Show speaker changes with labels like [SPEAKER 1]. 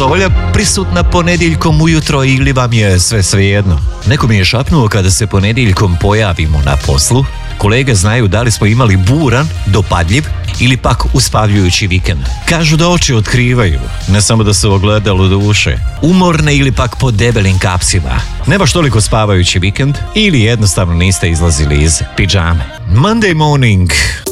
[SPEAKER 1] mozolja prisutna ponedjeljkom ujutro ili vam je sve svejedno? Neko mi je šapnuo kada se ponedjeljkom pojavimo na poslu, kolege znaju da li smo imali buran, dopadljiv ili pak uspavljujući vikend. Kažu da oči otkrivaju, ne samo da se ogledalo duše, umorne ili pak pod debelim kapsima. Ne baš toliko spavajući vikend ili jednostavno niste izlazili iz pidžame. Monday morning.